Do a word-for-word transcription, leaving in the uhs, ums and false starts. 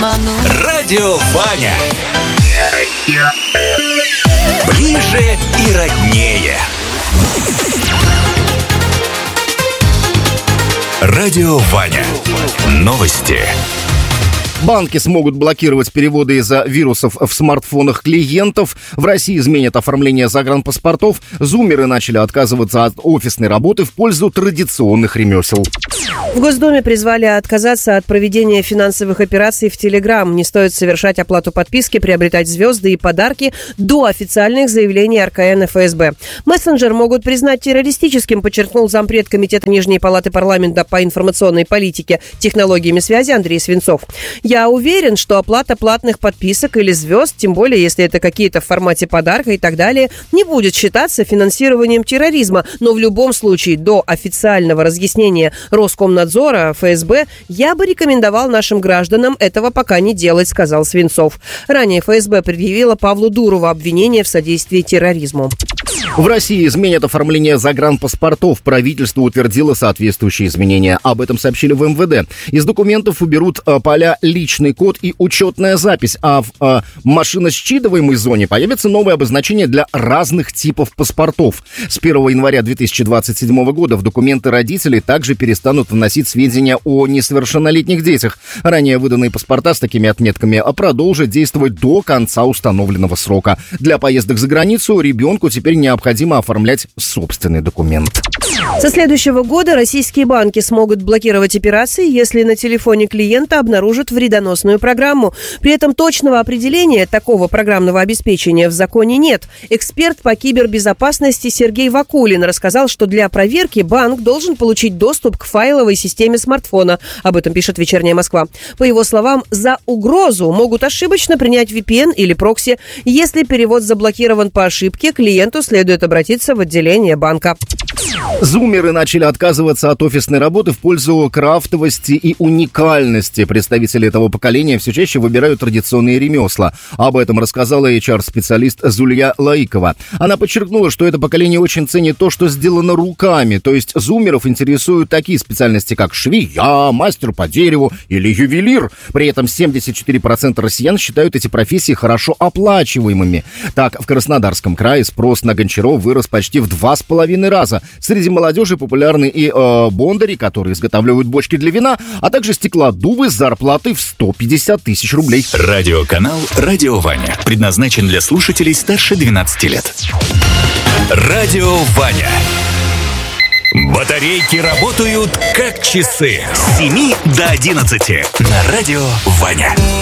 обмануть. Радио Ваня. Ближе и роднее. Радио Ваня. Новости. Банки смогут блокировать переводы из-за вирусов в смартфонах клиентов. В России изменят оформление загранпаспортов. Зумеры начали отказываться от офисной работы в пользу традиционных ремесел. В Госдуме призвали отказаться от проведения финансовых операций в Телеграм. Не стоит совершать оплату подписки, приобретать звезды и подарки до официальных заявлений эр ка эн и эф эс бэ. Мессенджер могут признать террористическим, подчеркнул зампред Комитета Нижней палаты парламента по информационной политике, технологиями связи Андрей Свинцов. Я уверен, что оплата платных подписок или звезд, тем более если это какие-то в формате подарка и так далее, не будет считаться финансированием терроризма. Но в любом случае до официального разъяснения Роскомнадзора, эф эс бэ, я бы рекомендовал нашим гражданам этого пока не делать, сказал Свинцов. Ранее эф эс бэ предъявила Павлу Дурову обвинение в содействии терроризму. В России изменят оформление загранпаспортов. Правительство утвердило соответствующие изменения. Об этом сообщили в эм вэ дэ. Из документов уберут э, поля «личный код» и «учетная запись», а в э, машиносчитываемой зоне появится новое обозначение для разных типов паспортов. С первого января две тысячи двадцать седьмого года в документы родителей также перестанут вносить сведения о несовершеннолетних детях. Ранее выданные паспорта с такими отметками продолжат действовать до конца установленного срока. Для поездок за границу ребенку теперь необходимо оформлять собственный документ. Со следующего года российские банки смогут блокировать операции, если на телефоне клиента обнаружат вредоносную программу. При этом точного определения такого программного обеспечения в законе нет. Эксперт по кибербезопасности Сергей Вакулин рассказал, что для проверки банк должен получить доступ к файловой системе смартфона. Об этом пишет «Вечерняя Москва». По его словам, за угрозу могут ошибочно принять ви пи эн или прокси. Если перевод заблокирован по ошибке, клиенту следует обратиться в отделение банка. Зумеры начали отказываться от офисной работы в пользу крафтовости и уникальности. Представители этого поколения все чаще выбирают традиционные ремесла. Об этом рассказала эйч ар-специалист Зулья Лаикова. Она подчеркнула, что это поколение очень ценит то, что сделано руками. То есть зумеров интересуют такие специальности, как швея, мастер по дереву или ювелир. При этом семьдесят четыре процента россиян считают эти профессии хорошо оплачиваемыми. Так, в Краснодарском крае спрос на гончаров вырос почти в два с половиной раза. Среди молодежи популярны и э, бондари, которые изготавливают бочки для вина, а также стеклодувы с зарплатой в сто пятьдесят тысяч рублей. Радиоканал «Радио Ваня» предназначен для слушателей старше двенадцати лет. Радио Ваня. Батарейки работают как часы с семи до одиннадцати на Радио Ваня.